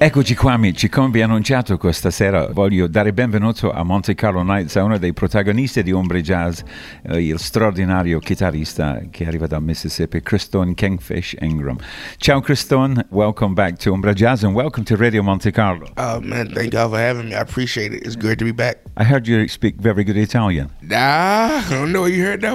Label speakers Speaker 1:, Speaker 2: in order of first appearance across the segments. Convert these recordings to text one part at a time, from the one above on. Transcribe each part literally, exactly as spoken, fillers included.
Speaker 1: Eccoci qua amici, come vi ho annunciato questa sera voglio dare benvenuto a Monte Carlo Nights a uno dei protagonisti di Umbria Jazz, eh, il straordinario chitarrista che arriva dal Mississippi, Christone Kingfish Ingram. Ciao Christone, welcome back to Umbria Jazz and welcome to Radio Monte Carlo.
Speaker 2: Oh man, thank y'all for having me. I appreciate it. It's great to be back.
Speaker 1: I heard you speak very good Italian.
Speaker 2: Nah, I don't know where you heard that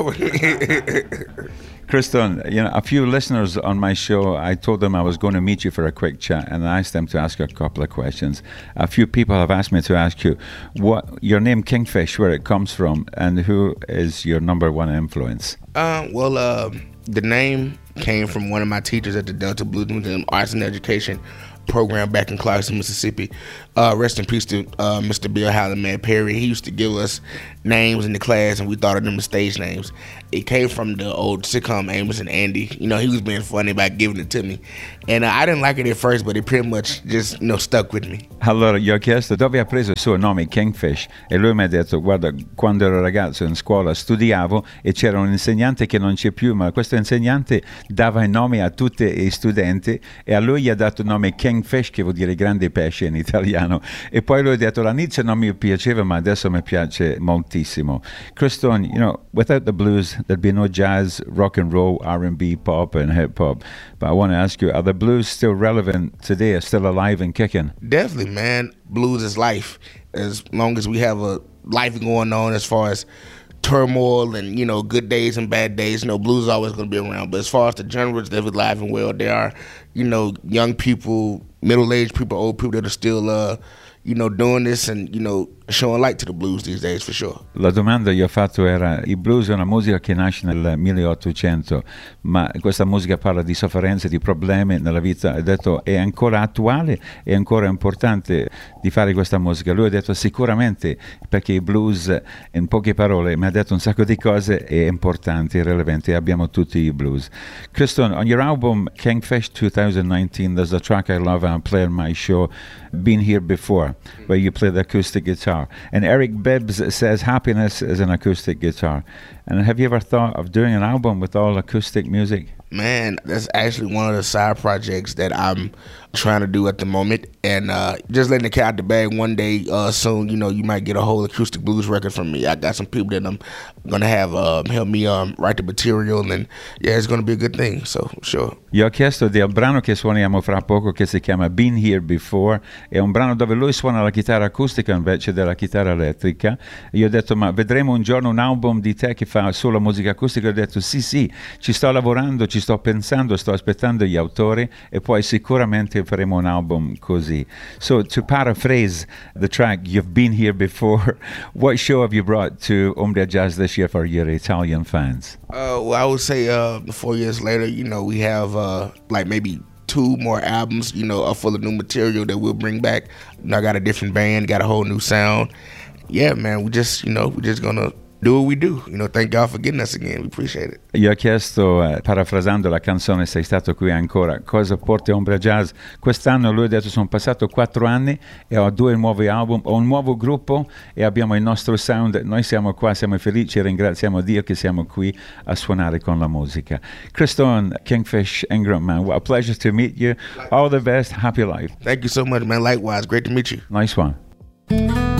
Speaker 2: one.
Speaker 1: Christone, you know, a few listeners on my show, I told them I was going to meet you for a quick chat and I asked them to ask you a couple of questions. A few people have asked me to ask you what your name Kingfish, where it comes from, and who is your number one influence?
Speaker 2: Uh, well, uh, the name came from one of my teachers at the Delta Blues Museum Arts and Education program back in Clarkston, Mississippi. Uh, rest in peace to uh, Mister Bill Halleman Perry. He used to give us names in the class, and we thought of them as stage names. It came from the old sitcom Amos and Andy. You know, he was being funny about giving it to me. And uh, I didn't like it at first, but it pretty much just, you know, stuck with me.
Speaker 1: Allora, gli ho chiesto dove ha preso il suo nome Kingfish e lui mi ha detto, guarda, quando ero ragazzo in scuola studiavo e c'era un insegnante che non c'è più, ma questo insegnante dava i nomi a tutti gli studenti e a lui gli ha dato il nome Kingfish, che vuol dire grande pesce in italiano, e poi lui ha detto all'inizio non mi piaceva ma adesso mi piace moltissimo. Christone, you know, without the blues there'd be no jazz, rock and roll, R and B, pop and hip hop, but I want to ask you, are the blues still relevant today, are still alive and kicking?
Speaker 2: Definitely, man. Blues is life. As long as we have a life going on as far as turmoil and, you know, good days and bad days, you know, blues is always going to be around. But as far as the genres that are alive and well, there are, you know, young people, middle-aged people, old people that are still, uh, you know, doing this and, you know, showing light to the blues these days, for sure.
Speaker 1: La domanda che io ho fatto era, il blues è una musica che nasce nel milleottocento, ma questa musica parla di sofferenze, di problemi nella vita. Ha detto, è ancora attuale, è ancora importante di fare questa musica. Lui ha detto sicuramente, perché il blues, in poche parole, mi ha detto un sacco di cose, è importante, è rilevante, abbiamo tutti i blues. Christone, on your album Kingfish twenty nineteen, there's a track I love and I play on my show, Been Here Before, where you play the acoustic guitar. And Eric Bibbs says Happiness is an acoustic guitar. And have you ever thought of doing an album with all acoustic music?
Speaker 2: Man, that's actually one of the side projects that I'm trying to do at the moment. And uh, just letting the cat out the bag, one day uh, soon, you know, you might get a whole acoustic blues record from me. I got some people that I'm going to have uh, help me um, write the material. And yeah, it's going to be a good thing, so sure.
Speaker 1: Gli ho chiesto del brano che suoniamo fra poco che si chiama Been Here Before. È un brano dove lui suona la chitarra acustica invece della chitarra elettrica. Io ho detto, ma vedremo un giorno un album di te che fa solo musica acustica? Ho detto, sì, sì, ci sto lavorando, ci sto pensando, sto aspettando gli autori e poi sicuramente faremo un album così. So to paraphrase the track You've Been Here Before, what show have you brought to Umbria Jazz this year for your Italian fans?
Speaker 2: Uh, well, I would say uh, four years later, you know, we have uh, like maybe two more albums, you know, uh, full of new material that we'll bring back. You know, I got a different band, got a whole new sound. Yeah, man, we just, you know, we're just gonna do what we do. You know, thank God for getting us again. We appreciate it.
Speaker 1: Io ho chiesto, eh, parafrasando la canzone Sei stato qui ancora, cosa porta Umbria Jazz? Quest'anno lui ha detto, sono passato quattro anni e ho due nuovi album, ho un nuovo gruppo e abbiamo il nostro sound. Noi siamo qua, siamo felici e ringraziamo Dio che siamo qui a suonare con la musica. Christone Kingfish Ingram, man, what a pleasure to meet you. All the best, happy life.
Speaker 2: Thank you so much, man. Likewise, great to meet you.
Speaker 1: Nice one.